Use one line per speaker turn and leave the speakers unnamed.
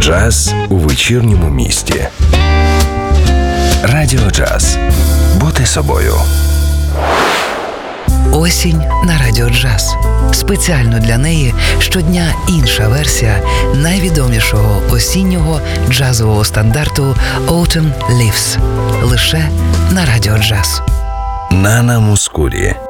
Джаз у вечірньому місті. Радіо Джаз. Бути собою.
Осінь на Радіо Джаз. Спеціально для неї щодня інша версія найвідомішого осіннього джазового стандарту Autumn Leaves. Лише на Радіо Джаз.
Нана Мускурі.